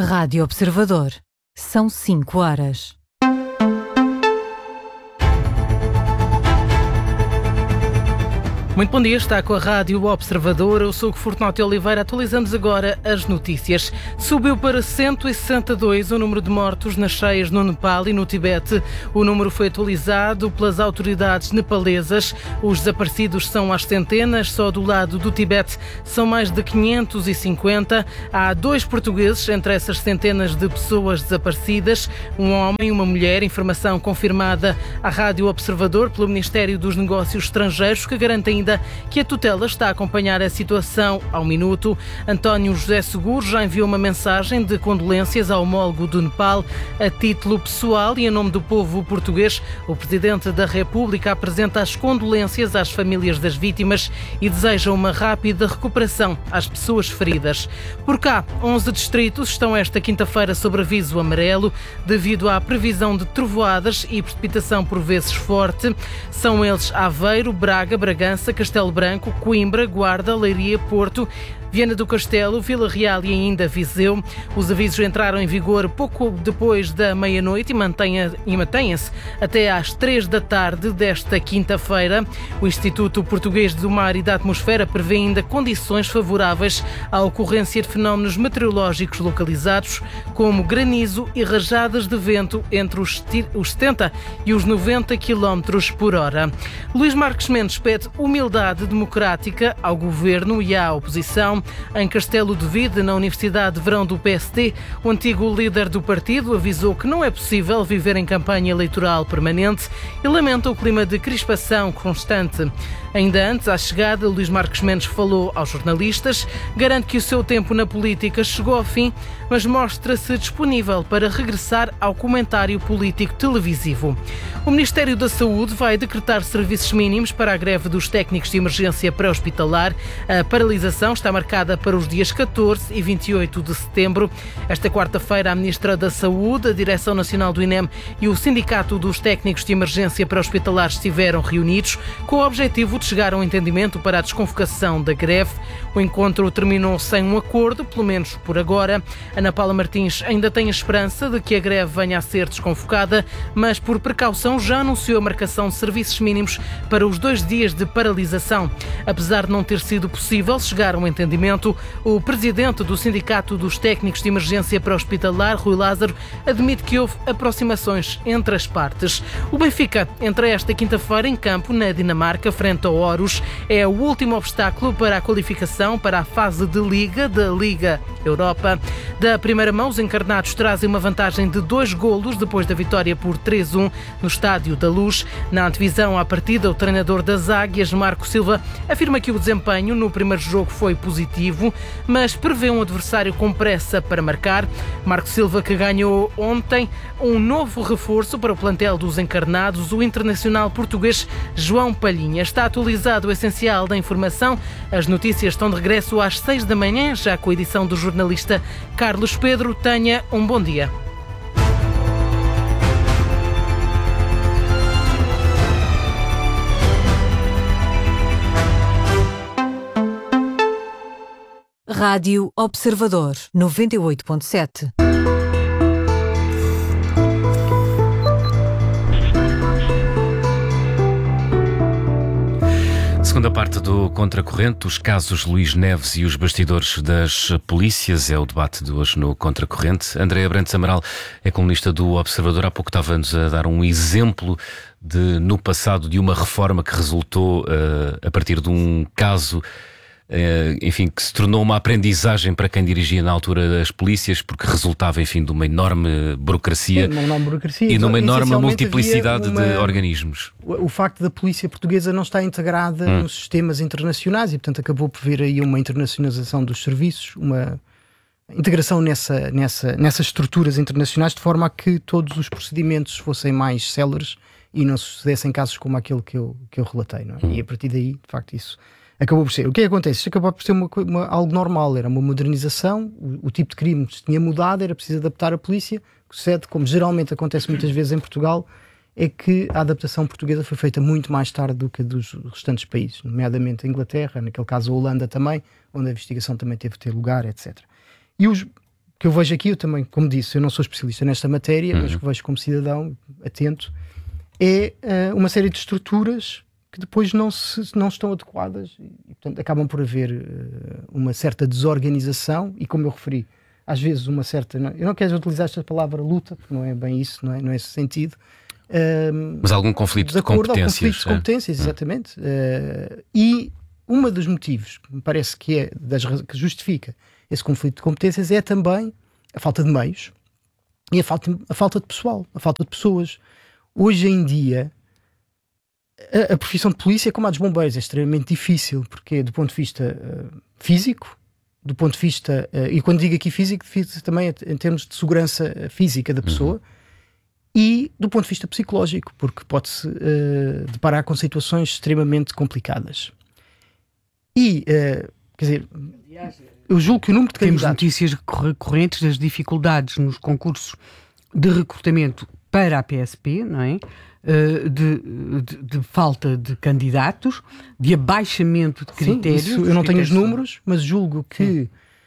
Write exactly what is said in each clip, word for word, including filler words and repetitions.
Rádio Observador. São cinco horas. Muito bom dia, está com a Rádio Observador. Eu sou o Fortunato Oliveira. Atualizamos agora as notícias. Subiu para cento e sessenta e dois o número de mortos nas cheias no Nepal e no Tibete. O número foi atualizado pelas autoridades nepalesas. Os desaparecidos são às centenas. Só do lado do Tibete são mais de quinhentos e cinquenta. Há dois portugueses entre essas centenas de pessoas desaparecidas. Um homem e uma mulher. Informação confirmada à Rádio Observador pelo Ministério dos Negócios Estrangeiros, que garante ainda que a tutela está a acompanhar a situação ao minuto. António José Seguro já enviou uma mensagem de condolências ao homólogo do Nepal a título pessoal e em nome do povo português. O Presidente da República apresenta as condolências às famílias das vítimas e deseja uma rápida recuperação às pessoas feridas. Por cá, onze distritos estão esta quinta-feira sob aviso amarelo devido à previsão de trovoadas e precipitação por vezes forte. São eles Aveiro, Braga, Bragança, Castelo Branco, Coimbra, Guarda, Leiria, Porto, Viana do Castelo, Vila Real e ainda Viseu. Os avisos entraram em vigor pouco depois da meia-noite e mantêm-se até às três da tarde desta quinta-feira. O Instituto Português do Mar e da Atmosfera prevê ainda condições favoráveis à ocorrência de fenómenos meteorológicos localizados, como granizo e rajadas de vento entre os setenta e os noventa quilómetros por hora. Luís Marques Mendes pede humildade democrática ao governo e à oposição. Em Castelo de Vide, na Universidade de Verão do P S D, o antigo líder do partido avisou que não é possível viver em campanha eleitoral permanente e lamenta o clima de crispação constante. Ainda antes, à chegada, Luís Marques Mendes falou aos jornalistas, garante que o seu tempo na política chegou ao fim, mas mostra-se disponível para regressar ao comentário político televisivo. O Ministério da Saúde vai decretar serviços mínimos para a greve dos técnicos de emergência pré-hospitalar. A paralisação está marcada para os dias catorze e vinte e oito de setembro. Esta quarta-feira, a Ministra da Saúde, a Direção Nacional do I N E M e o Sindicato dos Técnicos de Emergência pré-hospitalar estiveram reunidos com o objetivo de chegar a um entendimento para a desconvocação da greve. O encontro terminou sem um acordo, pelo menos por agora. Ana Paula Martins ainda tem a esperança de que a greve venha a ser desconvocada, mas por precaução já anunciou a marcação de serviços mínimos para os dois dias de paralisação. Apesar de não ter sido possível chegar a um entendimento, o presidente do Sindicato dos Técnicos de Emergência pré-hospitalar, Rui Lázaro, admite que houve aproximações entre as partes. O Benfica entra esta quinta-feira em campo na Dinamarca, frente ao Aarhus. É o último obstáculo para a qualificação para a fase de Liga da Liga Europa. Da primeira mão, os encarnados trazem uma vantagem de dois golos depois da vitória por três a um no Estádio da Luz. Na antevisão à partida, o treinador das Águias, Marco Silva, afirma que o desempenho no primeiro jogo foi positivo, mas prevê um adversário com pressa para marcar. Marco Silva, que ganhou ontem um novo reforço para o plantel dos encarnados, o internacional português João Palhinha. Está atualizado o essencial da informação. As notícias estão de regresso às seis da manhã, já com a edição do jornalista Carlos Pedro. Tenha um bom dia. Rádio Observador, noventa e oito ponto sete. Segunda parte do Contracorrente, os casos Luís Neves e os bastidores das polícias, é o debate de hoje no Contracorrente. Andréa Brantes Amaral é colunista do Observador. Há pouco estava-nos a dar um exemplo de, no passado, de uma reforma que resultou uh, a partir de um caso, Uh, enfim, que se tornou uma aprendizagem para quem dirigia na altura as polícias, porque resultava, enfim, de uma enorme burocracia, Sim, uma enorme burocracia e numa enorme multiplicidade uma... de organismos. O, o facto da polícia portuguesa não estar integrada hum. nos sistemas internacionais e, portanto, acabou por vir aí uma internacionalização dos serviços, uma integração nessa, nessa, nessas estruturas internacionais, de forma a que todos os procedimentos fossem mais céleres e não sucedessem casos como aquele que eu, que eu relatei, não é? Hum. E a partir daí, de facto, isso acabou por ser. O que é que acontece? Isto acabou por ser uma, uma, algo normal, era uma modernização, o, o tipo de crime tinha mudado, era preciso adaptar a polícia. O que sucede, como geralmente acontece muitas vezes em Portugal, é que a adaptação portuguesa foi feita muito mais tarde do que a dos restantes países, nomeadamente a Inglaterra, naquele caso a Holanda também, onde a investigação também teve de ter lugar, etcétera. E os que eu vejo aqui, eu também, como disse, eu não sou especialista nesta matéria, uhum. mas o que vejo como cidadão atento é uh, uma série de estruturas que depois não, se, não estão adequadas e, portanto, acabam por haver uh, uma certa desorganização e, como eu referi, às vezes uma certa... Não, eu não quero utilizar esta palavra luta, porque não é bem isso, não é, não é esse sentido. Uh, Mas algum conflito de competências. Conflito de competências, é? Exatamente. Uh, e um dos motivos que me parece que, é das, que justifica esse conflito de competências é também a falta de meios e a falta, a falta de pessoal, a falta de pessoas. Hoje em dia, a, a profissão de polícia, como a dos bombeiros, é extremamente difícil, porque do ponto de vista uh, físico, do ponto de vista, uh, e quando digo aqui físico, também em termos de segurança física da pessoa, uhum. e do ponto de vista psicológico, porque pode-se uh, deparar com situações extremamente complicadas. E, uh, quer dizer, eu julgo que o número de Temos candidatos... notícias recorrentes das dificuldades nos concursos de recrutamento para a P S P, não é? Uh, de, de, de falta de candidatos, de abaixamento de critérios. Sim, isso, eu não tenho os números, mas julgo que Sim.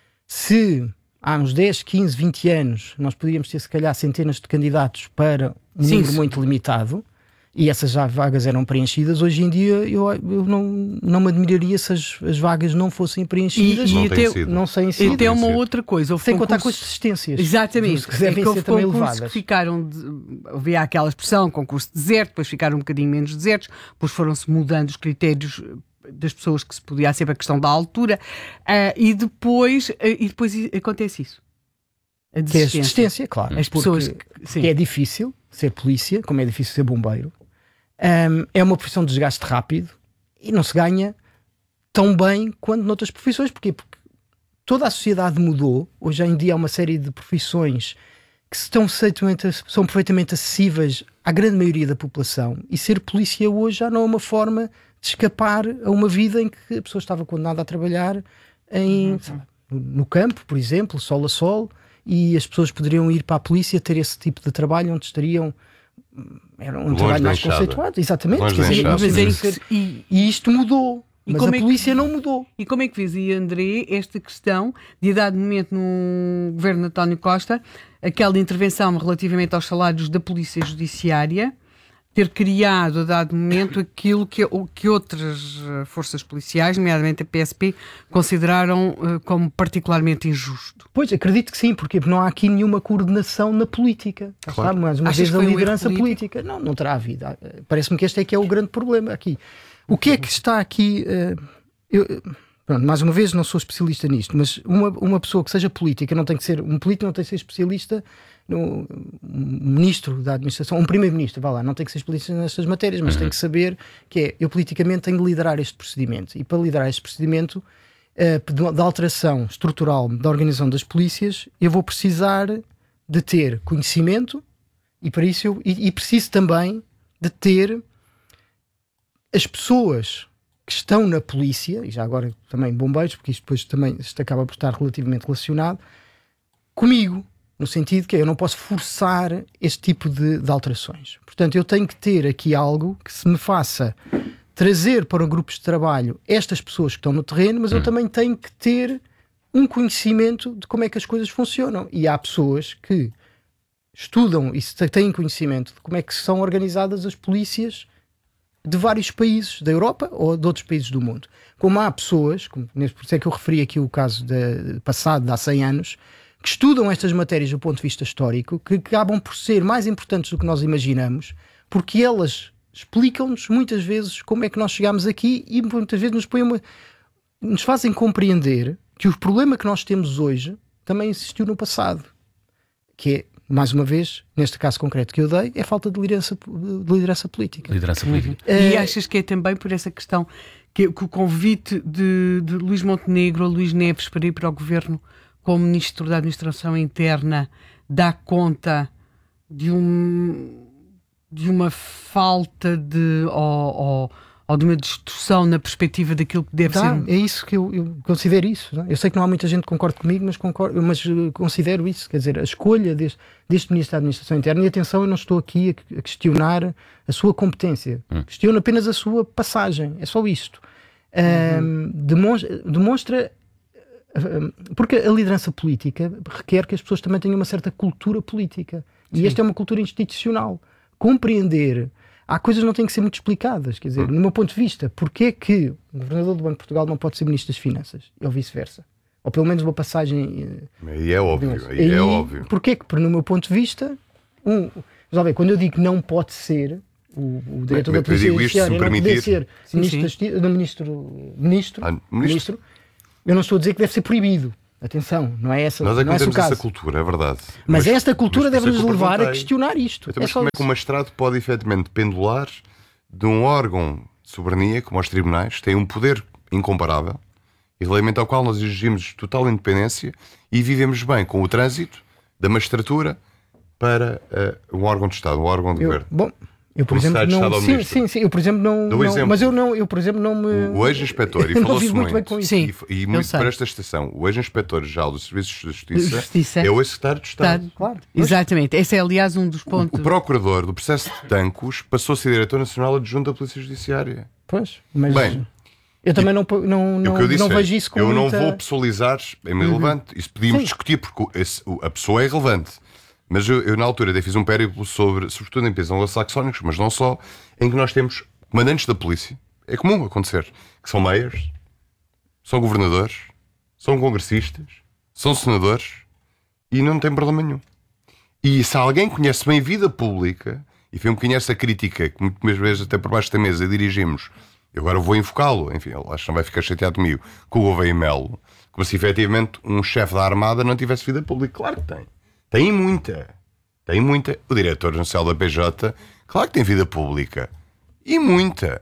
se há uns dez, quinze, vinte anos nós podíamos ter se calhar centenas de candidatos para um Sim, número muito limitado e essas já vagas eram preenchidas, hoje em dia eu, eu não, não me admiraria se as, as vagas não fossem preenchidas. E, e não, até, sido. não sei E até uma outra coisa. Sem concursos... contar com as desistências. Exatamente. Que devem é que ser também levadas. Que ficaram de... Havia aquela expressão, concurso deserto, depois ficaram um bocadinho menos desertos, depois foram-se mudando os critérios das pessoas que se podia ser a questão da altura, uh, e, depois, uh, e depois acontece isso. A desistência. Que é a desistência, claro. As pessoas que, que é difícil ser polícia, como é difícil ser bombeiro. Um, é uma profissão de desgaste rápido e não se ganha tão bem quanto noutras profissões. Porquê? Porque toda a sociedade mudou. Hoje em dia há uma série de profissões que estão, são perfeitamente acessíveis à grande maioria da população, e ser polícia hoje já não é uma forma de escapar a uma vida em que a pessoa estava condenada a trabalhar em, uhum. sabe, no campo, por exemplo, sol a sol, e as pessoas poderiam ir para a polícia ter esse tipo de trabalho onde estariam... Era um Longe trabalho mais enxada. conceituado, exatamente. Quer dizer, mas é ser, e, e isto mudou, e mas como a é polícia que, não mudou. E como é que vês aí, André, esta questão de, a dado momento, no governo de António Costa, aquela intervenção relativamente aos salários da Polícia Judiciária, ter criado, a dado momento, aquilo que, que outras forças policiais, nomeadamente a P S P, consideraram uh, como particularmente injusto? Pois, acredito que sim, porque não há aqui nenhuma coordenação na política. Claro. Sabe? Mais uma Achas vez a um liderança política. Não, não terá havido. Parece-me que este é que é o grande problema aqui. O que é que está aqui... Uh, eu, pronto, mais uma vez, não sou especialista nisto, mas uma, uma pessoa que seja política não tem que ser... Um político não tem que ser especialista... No, um ministro da administração, um primeiro-ministro, vá lá, não tem que ser especialista nestas matérias, mas uhum. tem que saber que é, eu politicamente tenho de liderar este procedimento, e para liderar este procedimento uh, de alteração estrutural da organização das polícias, eu vou precisar de ter conhecimento, e para isso eu, e, e preciso também de ter as pessoas que estão na polícia, e já agora também bombeiros, porque isto depois também isto acaba por estar relativamente relacionado, comigo. No sentido que eu não posso forçar este tipo de, de alterações. Portanto, eu tenho que ter aqui algo que se me faça trazer para grupos de trabalho estas pessoas que estão no terreno, mas eu também tenho que ter um conhecimento de como é que as coisas funcionam. E há pessoas que estudam e têm conhecimento de como é que são organizadas as polícias de vários países da Europa ou de outros países do mundo. Como há pessoas, como, por isso é que eu referi aqui o caso de, passado de há cem anos, que estudam estas matérias do ponto de vista histórico, que acabam por ser mais importantes do que nós imaginamos, porque elas explicam-nos muitas vezes como é que nós chegámos aqui e muitas vezes nos, põem uma, nos fazem compreender que o problema que nós temos hoje também existiu no passado, que é, mais uma vez, neste caso concreto que eu dei, é a falta de liderança, de liderança política. Liderança política. Uhum. E achas que é também por essa questão que, que o convite de, de Luís Montenegro a Luís Neves para ir para o governo como Ministro da Administração Interna dá conta de, um, de uma falta de ou, ou, ou de uma distorção na perspectiva daquilo que deve dá, ser? É isso que eu, eu considero isso. Não? Eu sei que não há muita gente que concorde comigo, mas, concordo, mas considero isso. Quer dizer, a escolha deste, deste Ministro da Administração Interna, e atenção, eu não estou aqui a, a questionar a sua competência. Hum. Questiono apenas a sua passagem. É só isto. Um, uhum. demonstra, demonstra Porque a liderança política requer que as pessoas também tenham uma certa cultura política. E Sim. esta é uma cultura institucional. Compreender... Há coisas que não têm que ser muito explicadas. Quer dizer, hum. no meu ponto de vista, porquê que o governador do Banco de Portugal não pode ser ministro das Finanças? Ou vice-versa? Ou pelo menos uma passagem... E é óbvio. E é óbvio. Porquê que, no meu ponto de vista... Um, ver, quando eu digo que não pode ser... O, o diretor Bem, da Polícia Judiciária não pode ser sim, ministro, sim. Da, ministro, ministro, ah, ministro. ministro, eu não estou a dizer que deve ser proibido. Atenção, não é essa, Nós é que não é esse o temos essa caso. cultura, é verdade. Mas, mas esta cultura mas deve-nos levar perguntei. a questionar isto. Então, é mas como é que o magistrado pode efetivamente pendular de um órgão de soberania, como os tribunais, tem um poder incomparável e relativamente ao qual nós exigimos total independência e vivemos bem com o trânsito da magistratura para uh, um órgão de Estado, um órgão de eu, governo. Bom, eu por exemplo não, sim, sim, sim, eu por exemplo não, não exemplo, mas eu não, eu por exemplo não me o ex-inspetor, e falou-se muito, muito bem com isso. Sim, e, e muito para esta estação, o ex-inspetor-geral dos Serviços de Justiça, Justiça é o ex-secretário de Estado. Estado. Claro. Exatamente, esse é aliás um dos pontos. O, o procurador do processo de Tancos passou a ser diretor nacional adjunto da Polícia Judiciária. Pois, mas bem, eu também não, não, não, eu disse não é, vejo isso como eu muita... não vou pessoalizar, é irrelevante. Uhum. Isso podíamos Sim. discutir porque esse, a pessoa é relevante. Mas eu, eu na altura até fiz um périplo sobre, sobretudo em países anglo-saxónicos, mas não só, em que nós temos comandantes da polícia, é comum acontecer, que são mayors, são governadores, são congressistas, são senadores e não tem problema nenhum. E se alguém conhece bem a vida pública, e foi um bocadinho essa crítica que muitas vezes até por baixo da mesa dirigimos, eu agora vou invocá-lo, enfim, ele acho que não vai ficar chateado comigo, com o Gouveia Melo, como se efetivamente um chefe da Armada não tivesse vida pública. Claro que tem. Tem muita. Tem muita. O diretor nacional da P J, claro que tem vida pública. E muita.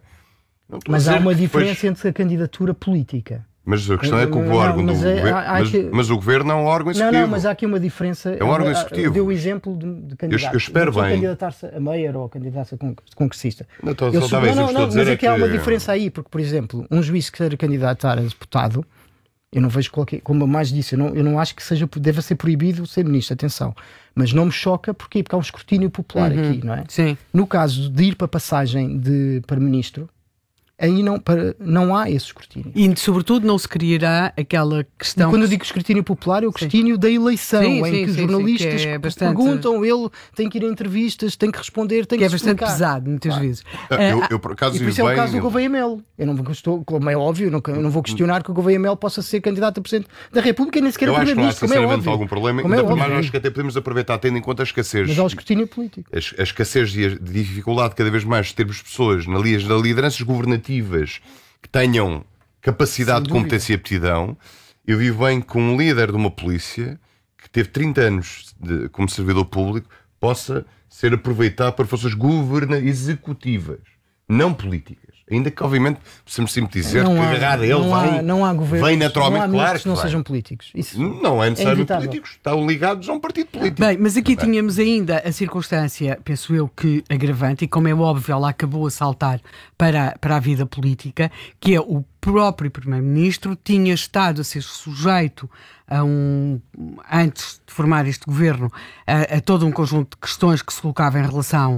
Mas há uma diferença depois... entre a candidatura política. Mas a questão é que o não, órgão do é, governo... Mas, que... mas o governo é um órgão executivo. Não, não, mas há aqui uma diferença. É um órgão executivo. Deu o exemplo de, de candidato. Eu, eu espero não bem. candidatar-se a mayor ou candidatar-se a congressista. Não, estou, eu só sou... não, não, não, mas é aqui que... há uma diferença aí, porque, por exemplo, um juiz que queira candidatar a deputado, eu não vejo qualquer... Como eu mais disse, eu não, eu não acho que seja, deva ser proibido ser ministro, atenção. Mas não me choca, porquê? Porque há um escrutínio popular uhum. aqui, não é? Sim. No caso de ir para passagem de, para ministro, aí não, para, não há esse escrutínio. E, sobretudo, não se criará aquela questão... E quando eu digo escrutínio popular, é o escrutínio sim. da eleição, sim, em sim, que os sim, jornalistas sim, que é bastante... perguntam, ele tem que ir a entrevistas, tem que responder, tem que, que é explicar. bastante pesado, muitas ah. vezes. Eu, eu, por acaso, e por isso é bem, o caso eu... do Gouveia Melo. Eu não estou, como é óbvio, eu não, eu não vou questionar que o Gouveia Melo possa ser candidato a presidente da República e nem sequer a primeiro-ministro, como é óbvio. algum problema, como é ainda óbvio. mais acho que até podemos aproveitar, tendo em conta a escassez. Mas há o escrutínio político. A, a escassez de, de dificuldade cada vez mais de termos pessoas na, na lideranças governativas que tenham capacidade de competência e aptidão. Eu vivo bem com um líder de uma polícia que teve trinta anos de, como servidor público, possa ser aproveitado para funções governa executivas, não políticas. Ainda que, obviamente, possamos sempre dizer não que há, agarrar ele não vem, há, não há governos, vem naturalmente, não há claro que não vai. sejam políticos. Isso não é necessariamente é políticos, estão ligados a um partido político. Bem, mas aqui Bem. tínhamos ainda a circunstância, penso eu, que agravante, e como é óbvio, ela acabou a saltar para, para a vida política, que é o próprio Primeiro-Ministro tinha estado a ser sujeito a um, antes de formar este governo, a, a todo um conjunto de questões que se colocavam em relação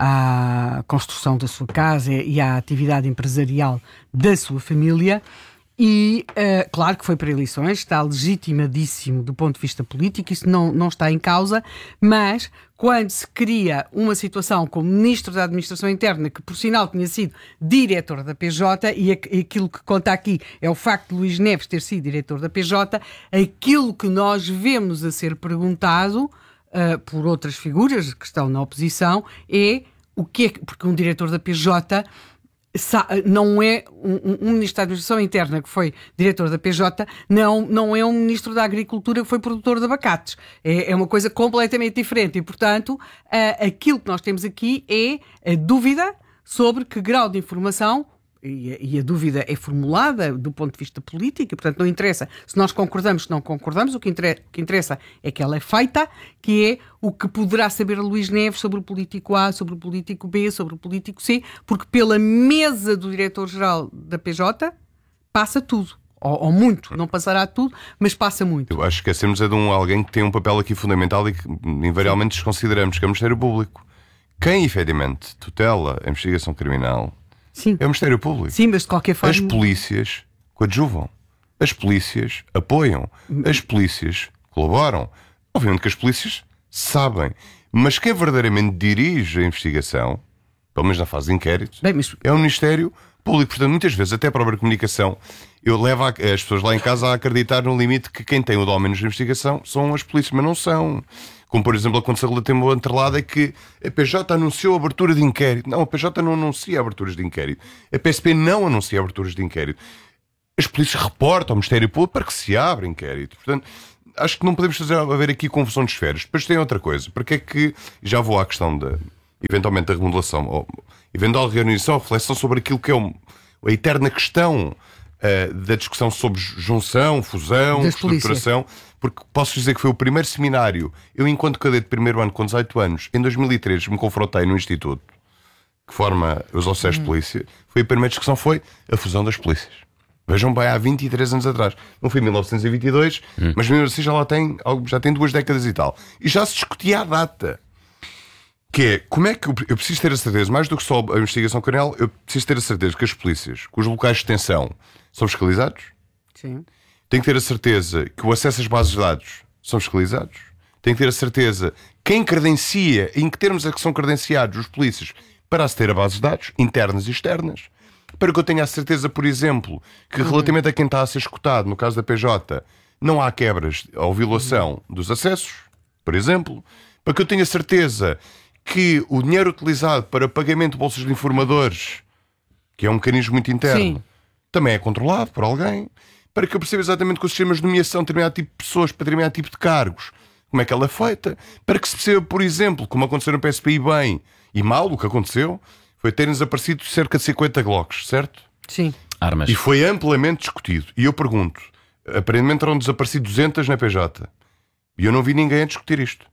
à construção da sua casa e à atividade empresarial da sua família. E, uh, claro que foi para eleições, está legitimadíssimo do ponto de vista político, isso não, não está em causa, mas quando se cria uma situação como Ministro da Administração Interna, que por sinal tinha sido diretor da P J, e aquilo que conta aqui é o facto de Luís Neves ter sido diretor da P J, aquilo que nós vemos a ser perguntado uh, por outras figuras que estão na oposição é o que é que, porque um diretor da P J... não é um, um ministro da Administração Interna que foi diretor da P J, não, não é um ministro da Agricultura que foi produtor de abacates. É, é uma coisa completamente diferente e, portanto, uh, aquilo que nós temos aqui é a dúvida sobre que grau de informação, e a, e a dúvida é formulada do ponto de vista político, e, portanto, não interessa se nós concordamos, se não concordamos, o que, inter, o que interessa é que ela é feita, que é o que poderá saber Luís Neves sobre o político A, sobre o político B, sobre o político C, porque pela mesa do diretor-geral da P J passa tudo. Ou, ou muito, não passará tudo, mas passa muito. Eu acho que esquecemos é de um, alguém que tem um papel aqui fundamental e que invariavelmente desconsideramos, que é o Ministério Público. Quem, efetivamente, tutela a investigação criminal Sim. é o Ministério Público. Sim, mas de qualquer forma... As polícias coadjuvam. as polícias apoiam, as polícias colaboram. Obviamente que as polícias sabem, mas quem verdadeiramente dirige a investigação, pelo menos na fase de inquérito, Bem, mas... é o Ministério Público. Portanto, muitas vezes, até a própria comunicação, eu levo a, as pessoas lá em casa a acreditar no limite que quem tem o domínio de investigação são as polícias, mas não são. Como, por exemplo, aconteceu relativamente ao entrelado, é que a P J anunciou a abertura de inquérito. Não, a P J não anuncia aberturas de inquérito. A P S P não anuncia aberturas de inquérito. As polícias reportam ao Ministério Público para que se abra inquérito. Portanto, acho que não podemos fazer haver aqui confusão de esferas. Depois tem outra coisa. Para que é que, já vou à questão da, eventualmente, da remodelação, ou eventual reunião, reflexão sobre aquilo que é um, a eterna questão uh, da discussão sobre junção, fusão, estruturação, porque posso dizer que foi o primeiro seminário, eu enquanto cadete de primeiro ano com dezoito anos, em dois mil e três me confrontei no Instituto, que forma os oficiais de polícia, foi a primeira discussão, foi a fusão das polícias. Vejam bem, há vinte e três anos atrás. Não foi em mil novecentos e vinte e dois, hum. mas mesmo assim já lá tem, já tem duas décadas e tal. E já se discutia a data. Que é, como é que eu, eu preciso ter a certeza, mais do que só a investigação criminal, eu preciso ter a certeza que as polícias, que os locais de detenção são fiscalizados. Sim. Tenho que ter a certeza que o acesso às bases de dados são fiscalizados. Tenho que ter a certeza quem credencia, em que termos é que são credenciados os polícias para aceder a bases de dados, internas e externas. Para que eu tenha a certeza, por exemplo, que relativamente a quem está a ser escutado, no caso da P J, não há quebras ou violação dos acessos, por exemplo. Para que eu tenha certeza que o dinheiro utilizado para pagamento de bolsas de informadores, que é um mecanismo muito interno, Sim. também é controlado por alguém. Para que eu perceba exatamente que os sistemas de nomeação de determinado tipo de pessoas para determinado tipo de cargos, como é que ela é feita. Para que se perceba, por exemplo, como aconteceu no P S P e bem e mal, o que aconteceu foi terem desaparecido cerca de cinquenta Glocks, certo? Sim. Armas. E foi amplamente discutido. E eu pergunto, aparentemente terão desaparecido duzentas na P J. E eu não vi ninguém a discutir isto.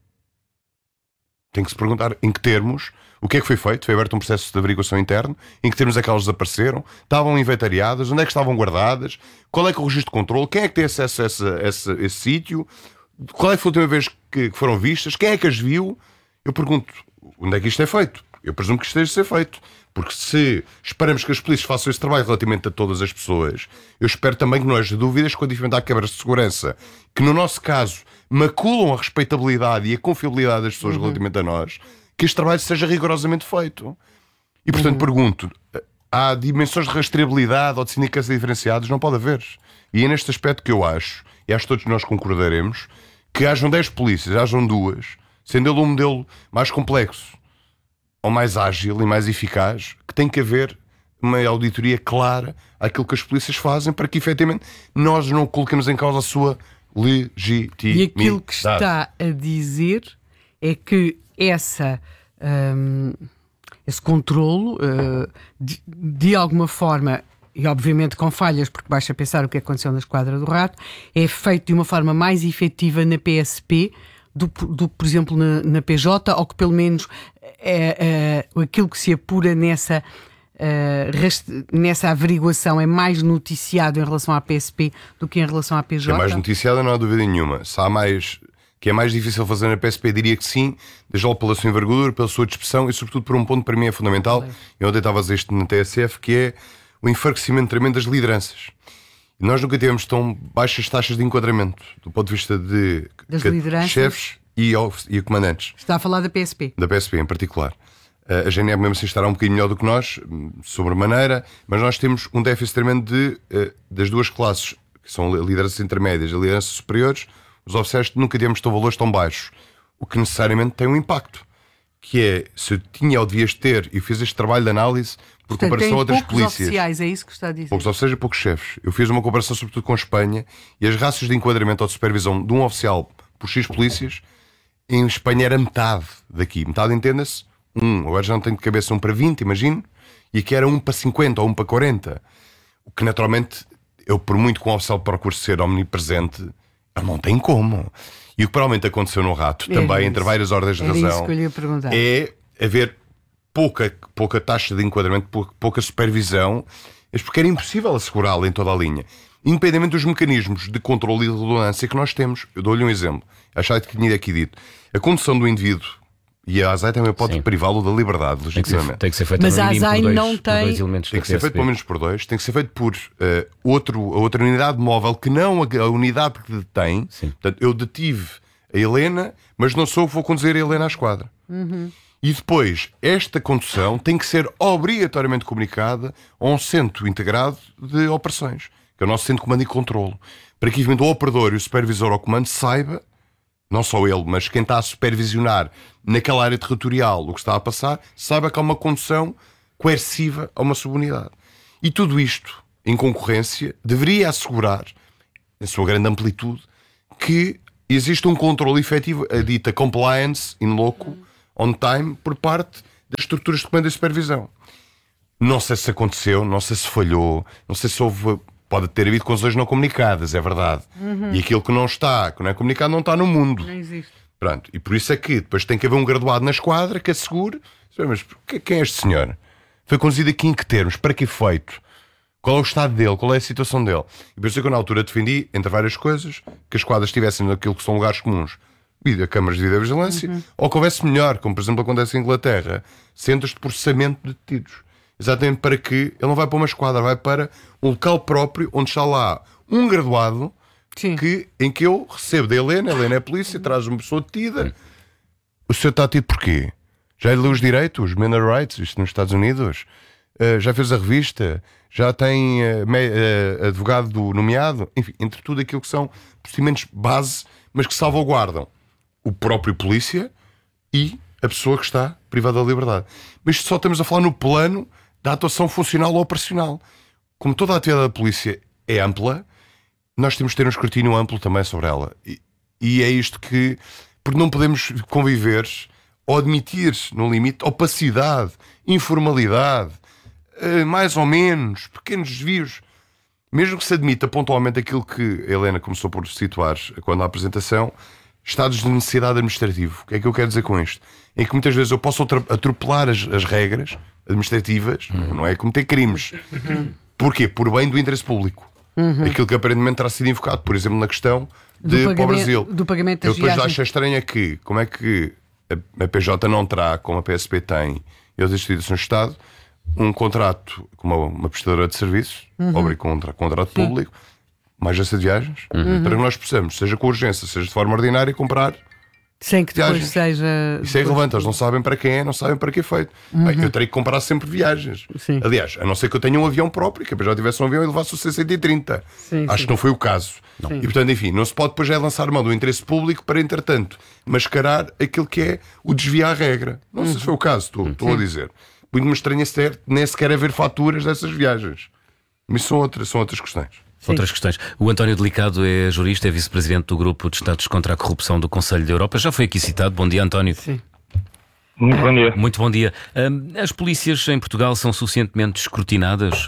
Tem que se perguntar em que termos, o que é que foi feito, foi aberto um processo de averiguação interno, em que termos é que elas desapareceram, estavam inventariadas, onde é que estavam guardadas, qual é que é o registro de controle, quem é que tem acesso a esse, a esse, a esse sítio, qual é que foi a última vez que, que foram vistas, quem é que as viu. Eu pergunto, onde é que isto é feito? Eu presumo que isto esteja a ser feito, porque se esperamos que as polícias façam esse trabalho relativamente a todas as pessoas, eu espero também que não haja dúvidas quando enfrentar quebras de segurança, que no nosso caso maculam a respeitabilidade e a confiabilidade das pessoas uhum. relativamente a nós, que este trabalho seja rigorosamente feito. E portanto uhum. pergunto, há dimensões de rastreabilidade ou de sindicância diferenciados? Não pode haver. E é neste aspecto que eu acho, e acho que todos nós concordaremos, que hajam dez polícias, hajam duas, sendo ele um modelo mais complexo, ou mais ágil e mais eficaz, que tem que haver uma auditoria clara àquilo que as polícias fazem para que efetivamente nós não coloquemos em causa a sua legitimidade. E aquilo que está a dizer é que essa, um, esse controlo, uh, de, de alguma forma, e obviamente com falhas, porque basta pensar o que aconteceu na Esquadra do Rato, é feito de uma forma mais efetiva na P S P do que, por exemplo, na, na P J, ou que pelo menos é, é, aquilo que se apura nessa, é, nessa averiguação é mais noticiado em relação à P S P do que em relação à P J? É mais noticiado, não há dúvida nenhuma. Se há mais, que é mais difícil fazer na P S P, diria que sim, desde logo pela sua envergadura, pela sua dispersão e sobretudo por um ponto que para mim é fundamental, eu ontem estava a dizer isto na T S F, que é o enfraquecimento tremendo das lideranças. Nós nunca tivemos tão baixas taxas de enquadramento do ponto de vista de chefes e, e comandantes. Está a falar da P S P? Da P S P em particular. A G N E mesmo assim estará um bocadinho melhor do que nós, sobremaneira, mas nós temos um déficit tremendo de, das duas classes, que são lideranças intermédias e lideranças superiores. Os oficiais nunca tivemos tão valores tão baixos, o que necessariamente tem um impacto, que é, se eu tinha ou devias ter, e fiz este trabalho de análise por Portanto, comparação a outras polícias. Poucos oficiais, é isso que está a dizer? Poucos oficiais e poucos chefes. Eu fiz uma comparação sobretudo com a Espanha, e as rácios de enquadramento ou de supervisão de um oficial por X polícias, em Espanha era metade daqui. Metade, entenda-se, um, agora já não tenho de cabeça um para vinte, imagino, e aqui era um para cinquenta ou um para quarenta. O que naturalmente, eu por muito que um oficial procure ser omnipresente, não tem como. E o que provavelmente aconteceu no Rato, era também, isso. entre várias ordens de era razão, isso que eu lhe ia perguntar. é haver pouca, pouca taxa de enquadramento, pouca, pouca supervisão, mas porque era impossível assegurá-la em toda a linha. Independentemente dos mecanismos de controle e de redundância que nós temos. Eu dou-lhe um exemplo. Achava que tinha aqui dito. A condução do indivíduo E a ASAI também pode Sim. privá-lo da liberdade, Tem que ser, legitimamente. tem que ser feito Mas no a mínimo ASAI por dois, não por tem- dois elementos Tem da que ser feito P S P. pelo menos por dois, tem que ser feito por uh, outro, a outra unidade móvel que não a, a unidade que detém. Sim. Portanto, eu detive a Helena, mas não sou eu que vou conduzir a Helena à esquadra. Uhum. E depois, esta condução tem que ser obrigatoriamente comunicada a um centro integrado de operações, que é o nosso centro de comando e controlo, para que eventualmente o operador e o supervisor ao comando saiba, não só ele, mas quem está a supervisionar naquela área territorial o que está a passar, saiba que há uma condução coerciva a uma subunidade. E tudo isto, em concorrência, deveria assegurar, na sua grande amplitude, que existe um controle efetivo, a dita compliance in loco, on time, por parte das estruturas de comando e supervisão. Não sei se aconteceu, não sei se falhou, não sei se houve... Pode ter havido coisas não comunicadas, é verdade. Uhum. E aquilo que não está, que não é comunicado, não está no mundo. Não existe. Pronto. E por isso é que depois tem que haver um graduado na esquadra que assegure. Mas quem é este senhor? Foi conduzido aqui em que termos? Para que efeito? Qual é o estado dele? Qual é a situação dele? E por isso é que eu na altura defendi, entre várias coisas, que as esquadras estivessem naquilo que são lugares comuns, e a câmaras de videovigilância, uhum. ou que houvesse melhor, como por exemplo acontece em Inglaterra, centros de processamento de detidos. Exatamente para que ele não vai para uma esquadra, vai para um local próprio onde está lá um graduado que, em que eu recebo da Helena, a Helena é a polícia, traz uma pessoa detida. O senhor está detido porquê? Já leu os direitos, os Human Rights, isto nos Estados Unidos? Uh, já fez a revista? Já tem uh, me, uh, advogado do nomeado? Enfim, entre tudo aquilo que são procedimentos base, mas que salvaguardam o próprio polícia e a pessoa que está privada da liberdade. Mas só estamos a falar no plano da atuação funcional ou operacional. Como toda a atividade da polícia é ampla, nós temos de ter um escrutínio amplo também sobre ela. E, e é isto que... Porque não podemos conviver ou admitir, no limite, opacidade, informalidade, mais ou menos, pequenos desvios. Mesmo que se admita pontualmente aquilo que a Helena começou por situar quando a apresentação, estados de necessidade administrativo. O que é que eu quero dizer com isto? É que muitas vezes eu posso atropelar as, as regras administrativas, uhum. não é cometer crimes. Uhum. Porquê? Por bem do interesse público. Uhum. Aquilo que aparentemente terá sido invocado, por exemplo, na questão de para o Brasil. Do pagamento das eu depois viagens. acho estranho é que, como é que a, a P J não terá, como a P S P tem e as instituições de Estado, um contrato com uma, uma prestadora de serviços, uhum. obriga contra contrato Sim. público, mais agência de viagens, uhum. para que nós possamos, seja com urgência, seja de forma ordinária, comprar sem que depois viagens. seja. Isso é irrelevante, eles não sabem para quem é, não sabem para que é feito. Uhum. Bem, eu terei que comprar sempre viagens. Sim. Aliás, a não ser que eu tenha um avião próprio, que a P J tivesse um avião e levasse o C cento e trinta. Sim, Acho sim. que não foi o caso. Não. E portanto, enfim, não se pode depois já lançar mão do interesse público para, entretanto, mascarar aquilo que é o desviar a regra. Não sei uhum. se foi o caso, estou, estou a dizer. Muito me estranha nem sequer haver faturas dessas viagens. Mas são outras, são outras questões. Sim. Outras questões. O António Delicado é jurista, é vice-presidente do Grupo de Estados contra a Corrupção do Conselho da Europa. Já foi aqui citado. Bom dia, António. Sim. Muito bom dia. Muito bom dia. As polícias em Portugal são suficientemente escrutinadas?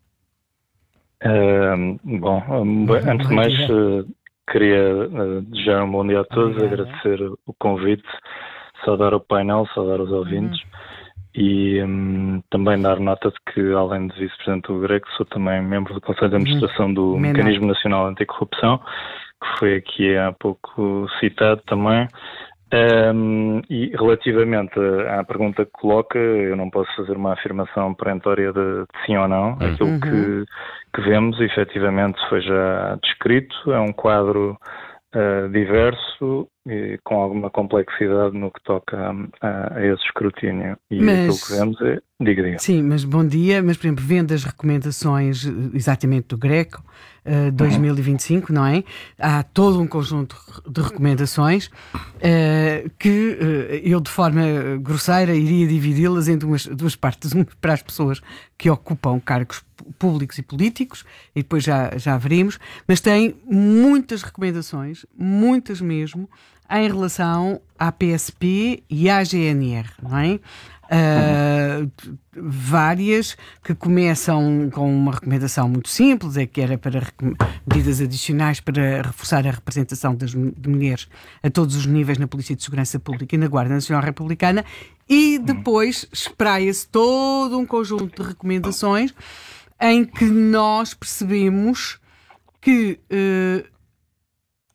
Uh, bom, antes de mais, uh, queria uh, desejar um bom dia a todos, uhum. agradecer o convite, saudar o painel, saudar os ouvintes. Uhum. E um, também dar nota de que, além de vice-presidente do Greco, sou também membro do Conselho de Administração do Menor. Mecanismo Nacional Anticorrupção, que foi aqui há pouco citado também. Um, e relativamente à pergunta que coloca, eu não posso fazer uma afirmação perentória de, de sim ou não. Uhum. Aquilo que, que vemos, efetivamente, foi já descrito. É um quadro Uh, diverso e com alguma complexidade no que toca a, a esse escrutínio. E mas, aquilo que vemos é... Diga, diga. Sim, mas bom dia. Mas, por exemplo, vendo as recomendações exatamente do Greco, uh, dois mil e vinte e cinco, uhum. não é? Há todo um conjunto de recomendações uh, que uh, eu, de forma grosseira, iria dividi-las em duas, duas partes. Uma para as pessoas que ocupam cargos públicos e políticos, e depois já, já veremos, mas tem muitas recomendações, muitas mesmo, em relação à P S P e à G N R, não é? Uh, várias que começam com uma recomendação muito simples, é que era para medidas adicionais para reforçar a representação das, de mulheres a todos os níveis na Polícia de Segurança Pública e na Guarda Nacional Republicana, e depois espraia-se todo um conjunto de recomendações em que nós percebemos que uh,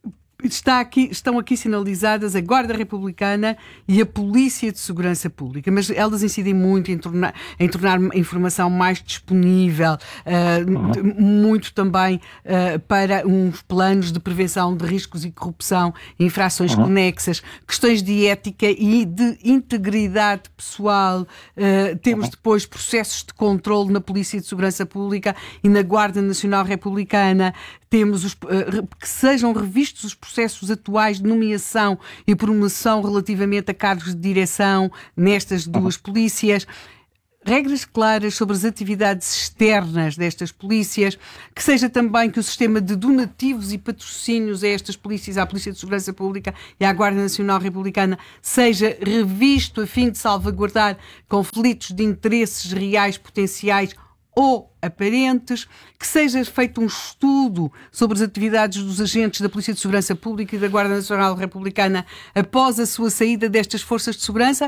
Está aqui, estão aqui sinalizadas a Guarda Republicana e a Polícia de Segurança Pública, mas elas incidem muito em tornar, em tornar a informação mais disponível, uh, uhum. muito também uh, para uns planos de prevenção de riscos e corrupção, infrações uhum. conexas, questões de ética e de integridade pessoal. Uh, temos uhum. depois processos de controle na Polícia de Segurança Pública e na Guarda Nacional Republicana. Temos os, uh, que sejam revistos os processos atuais de nomeação e promoção relativamente a cargos de direção nestas duas polícias. Regras claras sobre as atividades externas destas polícias, que seja também que o sistema de donativos e patrocínios a estas polícias, à Polícia de Segurança Pública e à Guarda Nacional Republicana, seja revisto a fim de salvaguardar conflitos de interesses reais potenciais ou aparentes, que seja feito um estudo sobre as atividades dos agentes da Polícia de Segurança Pública e da Guarda Nacional Republicana após a sua saída destas forças de segurança.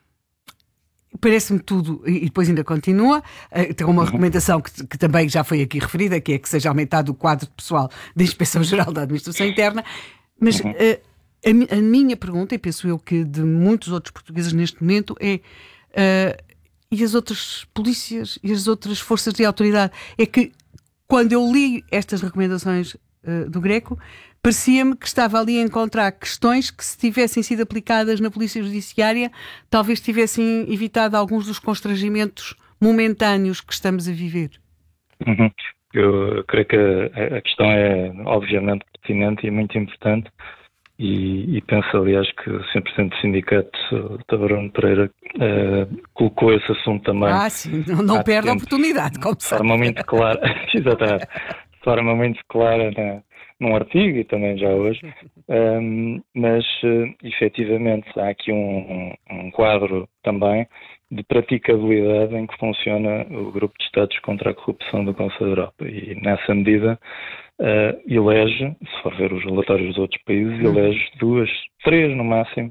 Parece-me tudo, e depois ainda continua, tem uma recomendação que, que também já foi aqui referida, que é que seja aumentado o quadro de pessoal da Inspeção-Geral da Administração Interna, mas uh, a, a minha pergunta, e penso eu que de muitos outros portugueses neste momento, é... Uh, e as outras polícias e as outras forças de autoridade? É que, quando eu li estas recomendações uh, do Greco, parecia-me que estava ali a encontrar questões que, se tivessem sido aplicadas na Polícia Judiciária, talvez tivessem evitado alguns dos constrangimentos momentâneos que estamos a viver. Uhum. Eu creio que a, a questão é, obviamente, pertinente e muito importante. E, e penso, aliás, que o senhor Presidente do Sindicato, Tabarão Pereira, uh, colocou esse assunto também. Ah, sim, não, não perde a oportunidade, como de forma sabe. muito clara, exatamente, de forma muito clara na, num artigo e também já hoje, um, mas uh, efetivamente há aqui um, um quadro também de praticabilidade em que funciona o Grupo de Estados contra a Corrupção do Conselho da Europa, e nessa medida Uh, elege, se for ver os relatórios dos outros países, uhum. elege duas, três no máximo,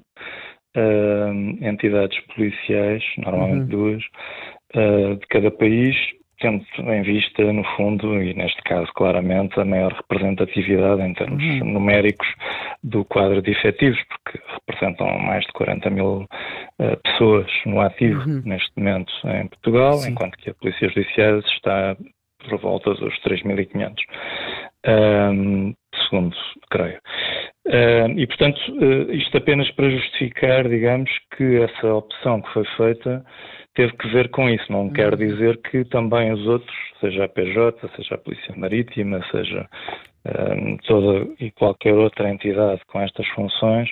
uh, entidades policiais, normalmente uhum. duas, uh, de cada país, tendo em vista, no fundo, e neste caso claramente, a maior representatividade em termos uhum. numéricos do quadro de efetivos, porque representam mais de quarenta mil uh, pessoas no ativo uhum. neste momento em Portugal, Sim. enquanto que a Polícia Judiciária está por volta dos três mil e quinhentos. Um, segundo, creio. Um, e, portanto, uh, isto apenas para justificar, digamos, que essa opção que foi feita teve que ver com isso. Não quer dizer que também os outros, seja a P J, seja a Polícia Marítima, seja um, toda e qualquer outra entidade com estas funções,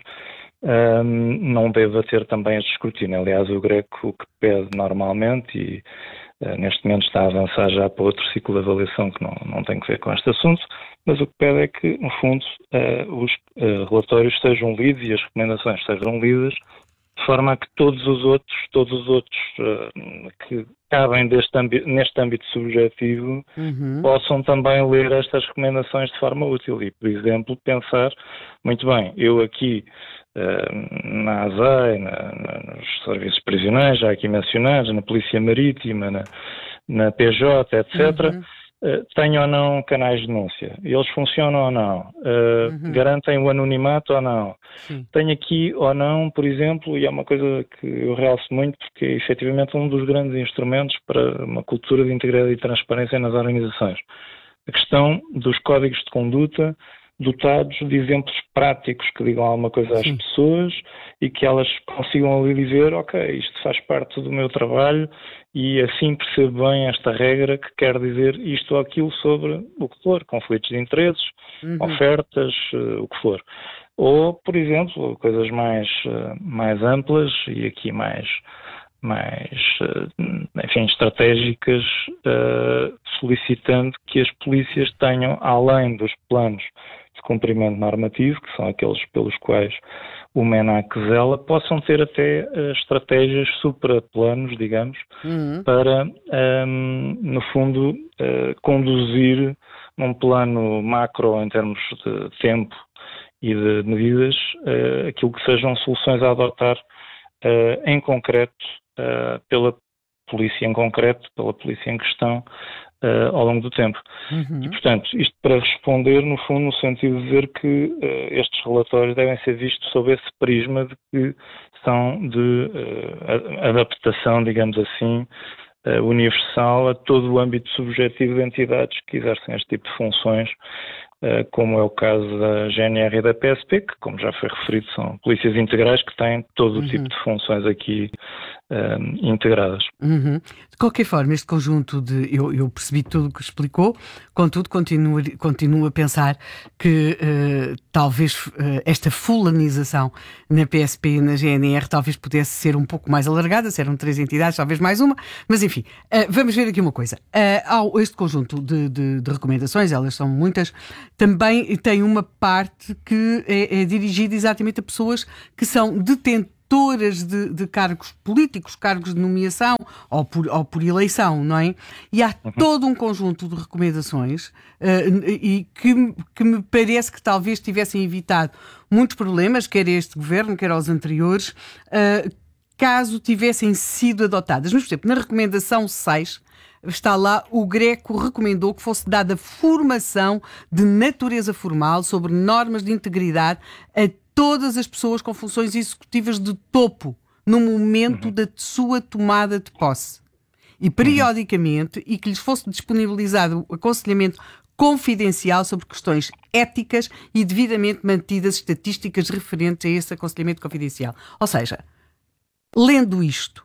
um, não deva ter também este escrutínio. Aliás, o Greco o que pede normalmente, e Uh, neste momento está a avançar já para outro ciclo de avaliação que não, não tem que ver com este assunto, mas o que pede é que, no fundo, uh, os uh, relatórios sejam lidos e as recomendações sejam lidas de forma a que todos os outros, todos os outros uh, que cabem deste âmbito, neste âmbito subjetivo uhum. possam também ler estas recomendações de forma útil e, por exemplo, pensar, muito bem, eu aqui Uh, na A S A E, na, na, nos serviços prisionais, já aqui mencionados, na Polícia Marítima, na, na P J, etcétera, uhum. uh, tenho ou não canais de denúncia? Eles funcionam ou não? Uh, uhum. Garantem o anonimato ou não? Sim. Tenho aqui ou não, por exemplo, e é uma coisa que eu realço muito, porque é efetivamente um dos grandes instrumentos para uma cultura de integridade e transparência nas organizações. A questão dos códigos de conduta dotados de exemplos práticos que digam alguma coisa às Sim. pessoas e que elas consigam ali dizer, ok, isto faz parte do meu trabalho e assim percebo bem esta regra que quer dizer isto ou aquilo sobre o que for, conflitos de interesses, uhum. ofertas, uh, o que for. Ou, por exemplo, coisas mais, uh, mais amplas e aqui mais, mais enfim, estratégicas, uh, solicitando que as polícias tenham, além dos planos de cumprimento normativo, que são aqueles pelos quais o MENAC zela, possam ter até uh, estratégias supraplanos, digamos, uhum. para, um, no fundo, uh, conduzir num plano macro em termos de tempo e de medidas, uh, aquilo que sejam soluções a adotar uh, em concreto, uh, pela polícia em concreto, pela polícia em questão, uh, ao longo do tempo. Uhum. E, portanto, isto para responder, no fundo, no sentido de dizer que uh, estes relatórios devem ser vistos sob esse prisma de que são de uh, adaptação, digamos assim, uh, universal a todo o âmbito subjetivo de entidades que exercem este tipo de funções, uh, como é o caso da G N R e da P S P, que, como já foi referido, são polícias integrais que têm todo o uhum. tipo de funções aqui uh, integradas. Uhum. De qualquer forma, este conjunto de... Eu, eu percebi tudo o que explicou, contudo, continuo, continuo a pensar que uh, talvez uh, esta fulanização na P S P e na G N R talvez pudesse ser um pouco mais alargada, se eram três entidades, talvez mais uma, mas enfim, uh, vamos ver aqui uma coisa. Uh, ao, este conjunto de, de, de recomendações, elas são muitas, também tem uma parte que é, é dirigida exatamente a pessoas que são detentores De, de cargos políticos, cargos de nomeação ou por, ou por eleição, não é? E há uhum. todo um conjunto de recomendações uh, e que, que me parece que talvez tivessem evitado muitos problemas, quer a este governo, quer aos anteriores, uh, caso tivessem sido adotadas. Mas, por exemplo, na recomendação seis, está lá, o Greco recomendou que fosse dada formação de natureza formal sobre normas de integridade a todas as pessoas com funções executivas de topo no momento uhum. da sua tomada de posse. E periodicamente, uhum. e que lhes fosse disponibilizado o aconselhamento confidencial sobre questões éticas e devidamente mantidas estatísticas referentes a esse aconselhamento confidencial. Ou seja, lendo isto,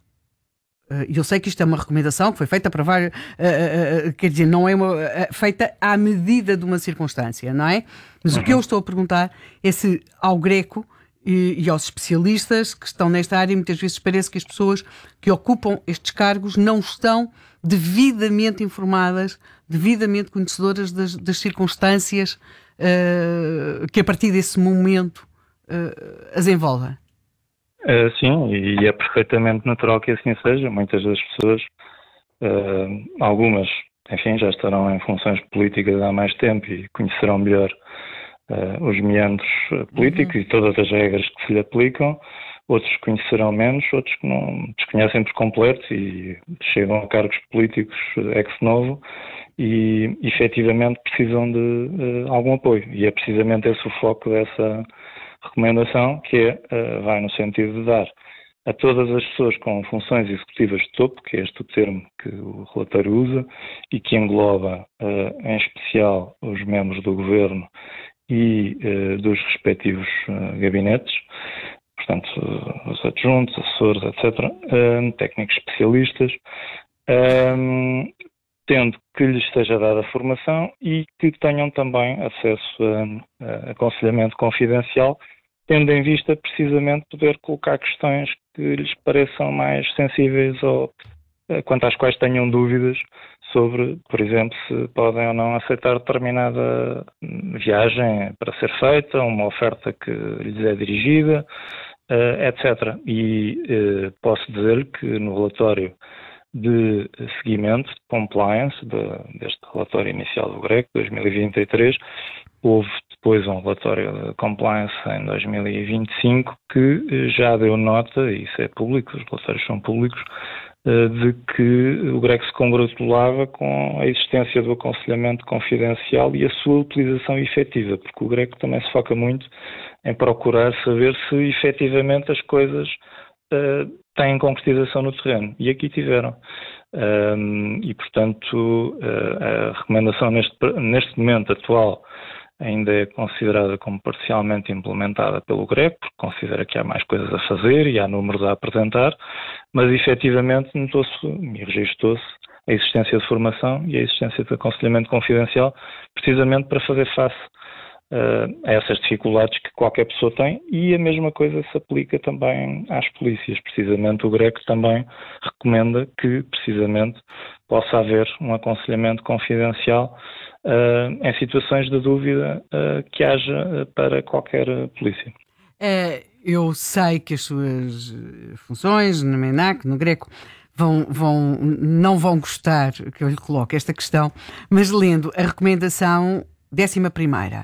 eu sei que isto é uma recomendação que foi feita para vários, uh, uh, quer dizer, não é uma, uh, feita à medida de uma circunstância, não é? Mas uhum. o que eu estou a perguntar é se ao Greco e, e aos especialistas que estão nesta área, muitas vezes parece que as pessoas que ocupam estes cargos não estão devidamente informadas, devidamente conhecedoras das, das circunstâncias uh, que a partir desse momento uh, as envolvem. Uh, sim, e é perfeitamente natural que assim seja. Muitas das pessoas, uh, algumas, enfim, já estarão em funções políticas há mais tempo e conhecerão melhor uh, os meandros políticos uhum. e todas as regras que se lhe aplicam. Outros conhecerão menos, outros que não desconhecem por completo e chegam a cargos políticos ex novo e efetivamente precisam de uh, algum apoio. E é precisamente esse o foco dessa recomendação, que é, uh, vai no sentido de dar a todas as pessoas com funções executivas de topo, que é este o termo que o relatório usa, e que engloba, uh, em especial, os membros do governo e uh, dos respectivos uh, gabinetes, portanto, uh, os adjuntos, assessores, etcétera, uh, técnicos especialistas, uh, tendo que lhes seja dada formação e que tenham também acesso a, a aconselhamento confidencial, tendo em vista precisamente poder colocar questões que lhes pareçam mais sensíveis ou quanto às quais tenham dúvidas sobre, por exemplo, se podem ou não aceitar determinada viagem para ser feita, uma oferta que lhes é dirigida, etcétera. E posso dizer que no relatório de seguimento, de compliance, de, deste relatório inicial do Greco, dois mil e vinte e três, houve depois um relatório de compliance em dois mil e vinte e cinco que já deu nota, e isso é público, os relatórios são públicos, de que o Greco se congratulava com a existência do aconselhamento confidencial e a sua utilização efetiva, porque o Greco também se foca muito em procurar saber se efetivamente as coisas uh, têm concretização no terreno, e aqui tiveram. Um, e, portanto, uh, a recomendação neste, neste momento atual ainda é considerada como parcialmente implementada pelo Greco, porque considera que há mais coisas a fazer e há números a apresentar, mas efetivamente notou-se e registou-se a existência de formação e a existência de aconselhamento confidencial, precisamente para fazer face uh, a essas dificuldades que qualquer pessoa tem, e a mesma coisa se aplica também às polícias. Precisamente o Greco também recomenda que precisamente possa haver um aconselhamento confidencial Uh, em situações de dúvida uh, que haja uh, para qualquer uh, polícia. É, eu sei que as suas funções no MENAC, no Greco, vão, vão, não vão gostar que eu lhe coloque esta questão, mas lendo a recomendação décima primeira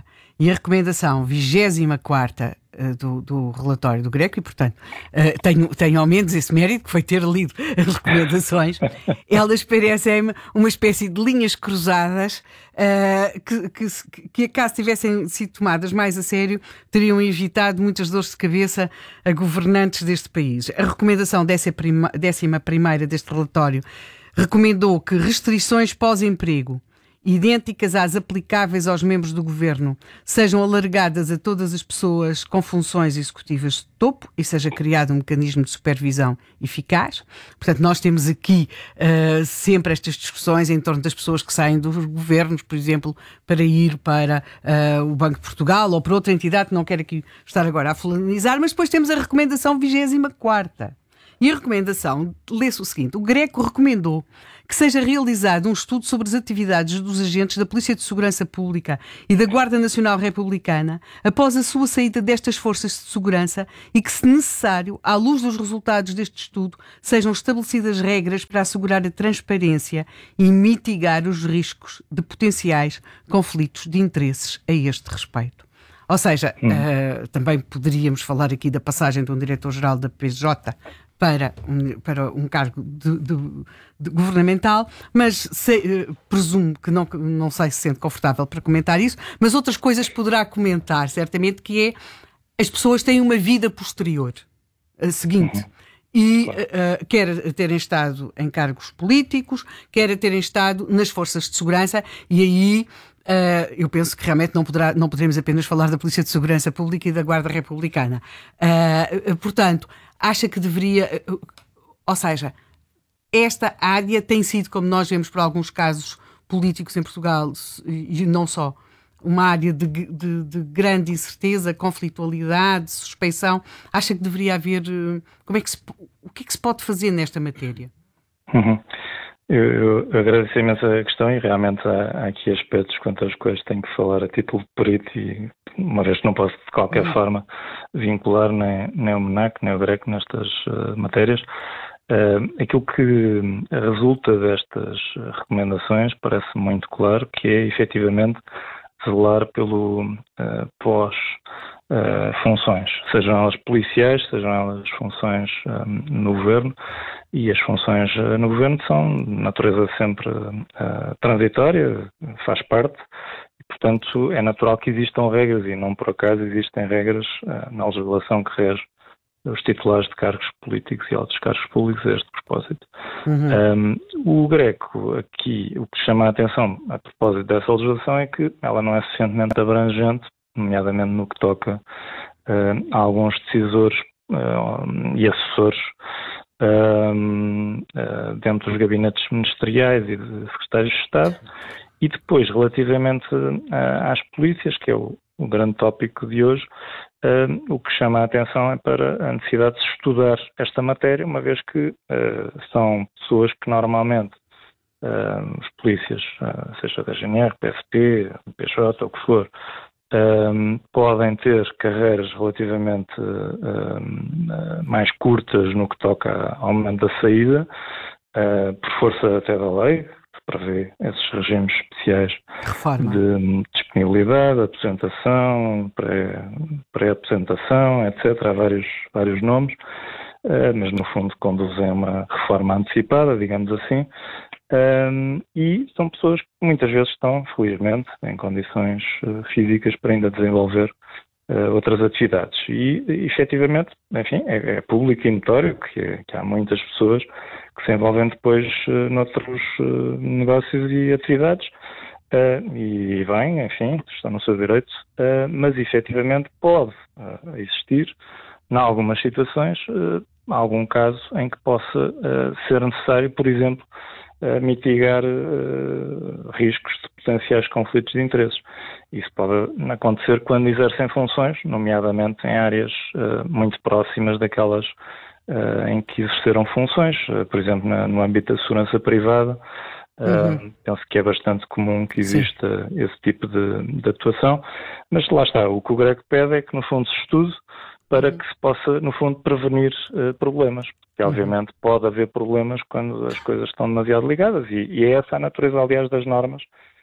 E a recomendação vigésima quarta do, do relatório do Greco, e portanto uh, tenho, tenho ao menos esse mérito, que foi ter lido as recomendações, elas parecem-me uma espécie de linhas cruzadas uh, que, que, que acaso tivessem sido tomadas mais a sério, teriam evitado muitas dores de cabeça a governantes deste país. A recomendação décima primeira deste relatório recomendou que restrições pós-emprego idênticas às aplicáveis aos membros do governo sejam alargadas a todas as pessoas com funções executivas de topo e seja criado um mecanismo de supervisão eficaz. Portanto, nós temos aqui uh, sempre estas discussões em torno das pessoas que saem dos governos, por exemplo, para ir para uh, o Banco de Portugal ou para outra entidade que não quero aqui estar agora a fulanizar, mas depois temos a recomendação vigésima quarta. E a recomendação lê-se o seguinte: o Greco recomendou que seja realizado um estudo sobre as atividades dos agentes da Polícia de Segurança Pública e da Guarda Nacional Republicana após a sua saída destas forças de segurança e que, se necessário, à luz dos resultados deste estudo, sejam estabelecidas regras para assegurar a transparência e mitigar os riscos de potenciais conflitos de interesses a este respeito. Ou seja, hum. uh, também poderíamos falar aqui da passagem de um diretor-geral da P J para um, para um cargo de, de, de governamental, mas sei, uh, presumo que não, não sei se sente confortável para comentar isso, mas outras coisas poderá comentar, certamente, que é as pessoas têm uma vida posterior, a seguinte, uhum. e uh, quer terem estado em cargos políticos, quer terem estado nas forças de segurança, e aí Uh, eu penso que realmente não, poderá, não poderemos apenas falar da Polícia de Segurança Pública e da Guarda Republicana. Uh, uh, portanto, acha que deveria... Uh, ou seja, esta área tem sido, como nós vemos por alguns casos políticos em Portugal, e não só, uma área de, de, de grande incerteza, conflitualidade, suspeição. Acha que deveria haver... Uh, como é que se, o que é que se pode fazer nesta matéria? Uhum. Eu, eu agradeço imenso a questão e realmente há, há aqui aspectos quanto às quais tenho que falar a título de perito e uma vez que não posso de qualquer uhum. forma vincular nem, nem o MENAC nem o Greco nestas uh, matérias. Uh, aquilo que resulta destas recomendações parece muito claro que é efetivamente zelar pelo uh, pós uh, funções, sejam elas policiais, sejam elas funções um, no governo, e as funções uh, no governo são de natureza sempre uh, transitória, faz parte, e portanto é natural que existam regras e não por acaso existem regras uh, na legislação que rege os titulares de cargos políticos e altos cargos públicos a este propósito. Uhum. Um, o Greco, aqui, o que chama a atenção a propósito dessa legislação é que ela não é suficientemente abrangente, nomeadamente no que toca uh, a alguns decisores uh, e assessores uh, uh, dentro dos gabinetes ministeriais e de secretários de Estado, e depois, relativamente uh, às polícias, que é o, o grande tópico de hoje, Uh, o que chama a atenção é para a necessidade de se estudar esta matéria, uma vez que uh, são pessoas que normalmente uh, os polícias, uh, seja da G N R, P S P, P J, ou o que for, uh, podem ter carreiras relativamente uh, uh, mais curtas no que toca ao momento da saída, uh, por força até da lei, prevê esses regimes especiais Reforma. de disponibilidade, aposentação, pré, pré-aposentação, etcétera. Há vários, vários nomes, uh, mas no fundo conduzem a uma reforma antecipada, digamos assim, um, e são pessoas que muitas vezes estão, felizmente, em condições uh, físicas para ainda desenvolver uh, outras atividades. E, efetivamente, enfim, é, é público e notório que, é, que há muitas pessoas que se envolvem depois uh, noutros uh, negócios e atividades, uh, e bem, enfim, estão no seu direito, uh, mas efetivamente pode uh, existir, em algumas situações, uh, algum caso em que possa uh, ser necessário, por exemplo, uh, mitigar uh, riscos de potenciais conflitos de interesses. Isso pode acontecer quando exercem funções, nomeadamente em áreas uh, muito próximas daquelas Uh, em que exerceram funções, uh, por exemplo, na, no âmbito da segurança privada, uh, uhum. penso que é bastante comum que exista Sim. esse tipo de, de atuação, mas lá está, o que o Greco pede é que no fundo se estude para uhum. que se possa, no fundo, prevenir uh, problemas, porque uhum. obviamente pode haver problemas quando as coisas estão demasiado ligadas, e, e é essa a natureza, aliás, das normas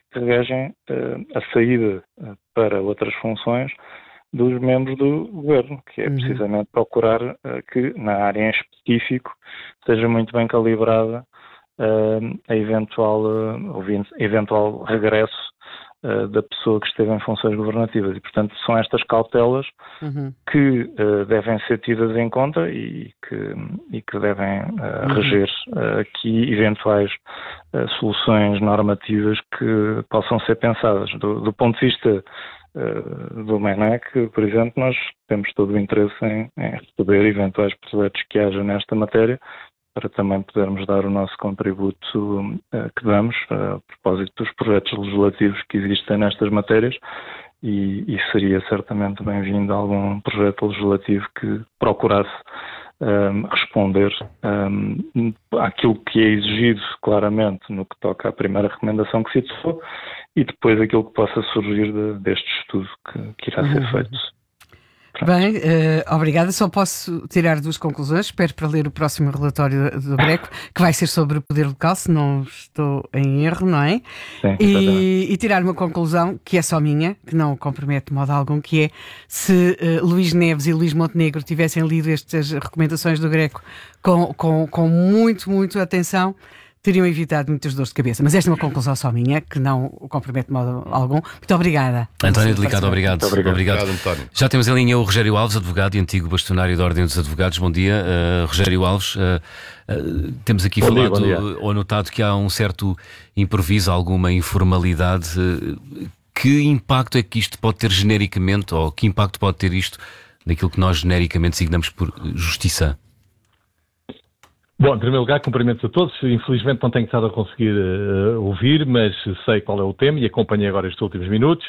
que regem uh, a saída uh, para outras funções dos membros do governo, que é uhum. precisamente procurar uh, que na área em específico seja muito bem calibrada uh, a eventual, uh, eventual regresso uh, da pessoa que esteve em funções governativas. E, portanto, são estas cautelas uhum. que uh, devem ser tidas em conta e que, e que devem uh, uhum. reger uh, aqui eventuais uh, soluções normativas que possam ser pensadas. Do, do ponto de vista Uh, do MENEC, por exemplo, nós temos todo o interesse em, em receber eventuais projetos que haja nesta matéria para também podermos dar o nosso contributo uh, que damos uh, a propósito dos projetos legislativos que existem nestas matérias e, e seria certamente bem-vindo algum projeto legislativo que procurasse um, responder um, àquilo que é exigido claramente no que toca à primeira recomendação que citou e depois aquilo que possa surgir de, deste estudo que, que irá ser feito. Pronto. Bem, uh, obrigada. Só posso tirar duas conclusões. Espero para ler o próximo relatório do Greco, que vai ser sobre o poder local, se não estou em erro, não é? Sim, e, e tirar uma conclusão, que é só minha, que não compromete de modo algum, que é se uh, Luís Neves e Luís Montenegro tivessem lido estas recomendações do Greco com, com, com muito, muito atenção, teriam evitado muitas dores de cabeça. Mas esta é uma conclusão só minha, que não o compromete de modo algum. Muito obrigada. António Delicado, obrigado. Muito obrigado. obrigado. obrigado António. Já temos em linha o Rogério Alves, advogado e antigo bastonário da Ordem dos Advogados. Bom dia, uh, Rogério Alves. Uh, uh, temos aqui bom falado dia, dia. ou notado que há um certo improviso, alguma informalidade. Uh, que impacto é que isto pode ter genericamente, ou que impacto pode ter isto naquilo que nós genericamente designamos por justiça? Bom, em primeiro lugar, cumprimentos a todos. Infelizmente não tenho estado a conseguir uh, ouvir, mas sei qual é o tema e acompanhei agora estes últimos minutos.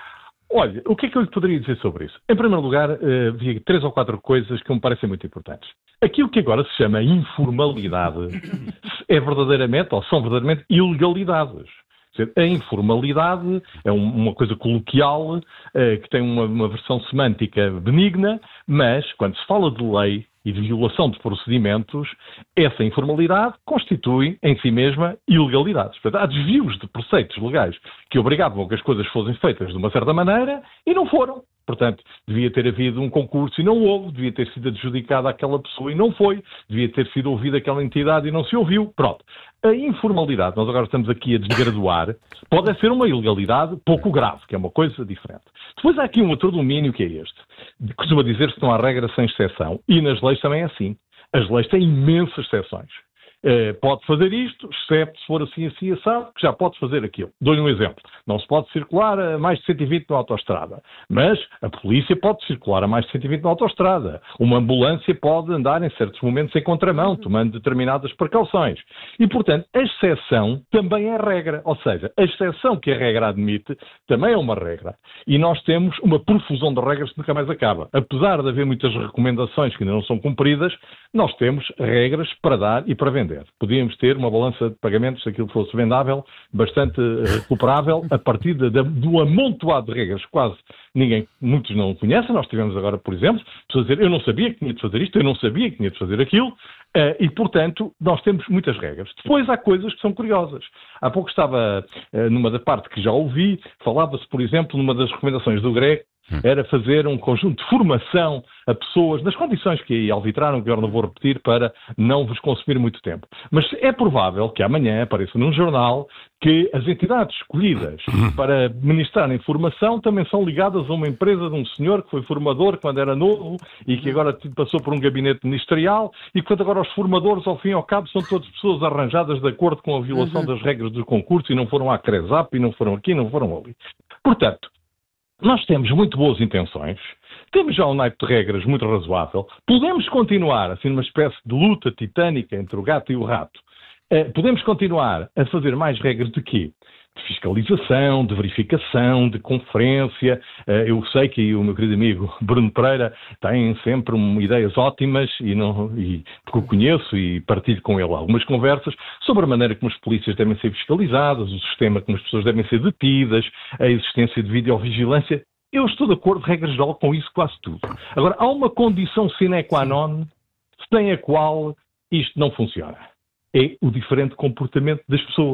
Olha, o que é que eu lhe poderia dizer sobre isso? Em primeiro lugar, uh, havia três ou quatro coisas que me parecem muito importantes. Aquilo que agora se chama informalidade é verdadeiramente, ou são verdadeiramente ilegalidades. A informalidade é uma coisa coloquial, uh, que tem uma, uma versão semântica benigna, mas quando se fala de lei e de violação de procedimentos, essa informalidade constitui em si mesma ilegalidades. Portanto, há desvios de preceitos legais que obrigavam que as coisas fossem feitas de uma certa maneira e não foram. Portanto, devia ter havido um concurso e não houve, devia ter sido adjudicada àquela pessoa e não foi, devia ter sido ouvida aquela entidade e não se ouviu. Pronto. A informalidade, nós agora estamos aqui a desgraduar, pode ser uma ilegalidade pouco grave, que é uma coisa diferente. Depois há aqui um outro domínio que é este. Costuma dizer-se que não há regra sem exceção. E nas leis também é assim. As leis têm imensas exceções. Uh, pode fazer isto, exceto se for assim, assim, assado, que já pode fazer aquilo. Dou-lhe um exemplo. Não se pode circular a mais de cento e vinte na autoestrada, mas a polícia pode circular a mais de cento e vinte na autoestrada. Uma ambulância pode andar em certos momentos em contramão, tomando determinadas precauções. E, portanto, a exceção também é regra. Ou seja, a exceção que a regra admite também é uma regra. E nós temos uma profusão de regras que nunca mais acaba. Apesar de haver muitas recomendações que ainda não são cumpridas, nós temos regras para dar e para vender. Podíamos ter uma balança de pagamentos, se aquilo fosse vendável, bastante recuperável, a partir de, de, do amontoado de regras, quase ninguém, muitos não conhecem. Nós tivemos agora, por exemplo, pessoas a dizer, eu não sabia que tinha de fazer isto, eu não sabia que tinha de fazer aquilo, uh, e, portanto, nós temos muitas regras. Depois há coisas que são curiosas. Há pouco estava, uh, numa da parte que já ouvi, falava-se, por exemplo, numa das recomendações do Greco, era fazer um conjunto de formação a pessoas, nas condições que aí alvitraram, que eu não vou repetir para não vos consumir muito tempo. Mas é provável que amanhã apareça num jornal que as entidades escolhidas para ministrar informação também são ligadas a uma empresa de um senhor que foi formador quando era novo e que agora passou por um gabinete ministerial e quando agora os formadores, ao fim e ao cabo, são todas pessoas arranjadas de acordo com a violação uhum. das regras do concurso e não foram à CRESAP e não foram aqui, não foram ali. Portanto, nós temos muito boas intenções, temos já um naipe de regras muito razoável, podemos continuar, assim, numa espécie de luta titânica entre o gato e o rato, uh, podemos continuar a fazer mais regras de quê? De fiscalização, de verificação, de conferência. Uh, eu sei que o meu querido amigo Bruno Pereira tem sempre um, ideias ótimas, e não, e, porque o conheço e partilho com ele algumas conversas sobre a maneira como as polícias devem ser fiscalizadas, o sistema como as pessoas devem ser detidas, a existência de videovigilância. Eu estou de acordo, regra geral, com isso quase tudo. Agora, há uma condição sine qua non sem a qual isto não funciona. É o diferente comportamento das pessoas.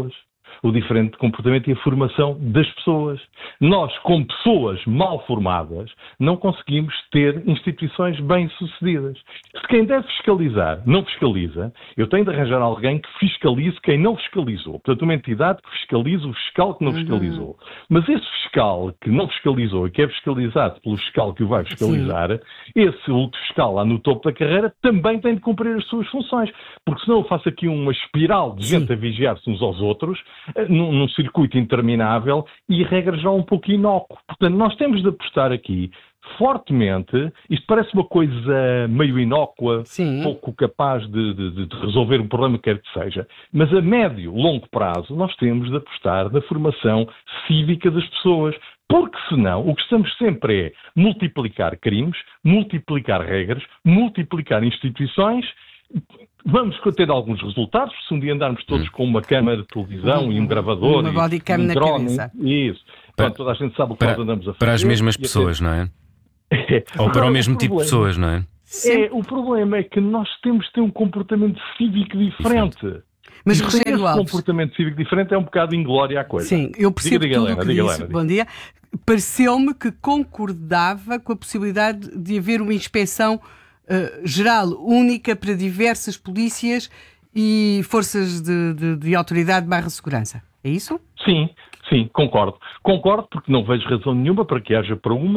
o diferente comportamento e a formação das pessoas. Nós, como pessoas mal formadas, não conseguimos ter instituições bem-sucedidas. Se quem deve fiscalizar não fiscaliza, eu tenho de arranjar alguém que fiscalize quem não fiscalizou. Portanto, uma entidade que fiscalize o fiscal que não fiscalizou. Uhum. Mas esse fiscal que não fiscalizou e que é fiscalizado pelo fiscal que o vai fiscalizar, sim, esse outro fiscal lá no topo da carreira também tem de cumprir as suas funções. Porque senão eu faço aqui uma espiral de gente, sim, a vigiar-se uns aos outros, num, num circuito interminável e regra já um pouco inócuo. Portanto, nós temos de apostar aqui fortemente, isto parece uma coisa meio inócua, sim, pouco capaz de, de, de resolver um problema que quer que seja, mas a médio, longo prazo nós temos de apostar na formação cívica das pessoas, porque senão o que estamos sempre é multiplicar crimes, multiplicar regras, multiplicar instituições. Vamos ter alguns resultados, se um dia andarmos todos com uma câmara de televisão hum, e um gravador uma bodycam e um na drone, cabeça. Isso. Para, Pronto, toda a gente sabe o que para, nós andamos a fazer. Para as mesmas pessoas, não é? É. Ou para o mesmo o tipo de pessoas, não é? é? O problema é que nós temos de ter um comportamento cívico diferente. diferente. Mas, e Rogério esse Alves, comportamento cívico diferente é um bocado inglória à coisa. Sim, eu percebo diga, tudo diga, o que diga, disse. diga, Bom dia. Pareceu-me que concordava com a possibilidade de haver uma inspeção uh, geral, única para diversas polícias e forças de, de, de autoridade barra segurança. É isso? Sim, sim, concordo. Concordo porque não vejo razão nenhuma para que haja para uma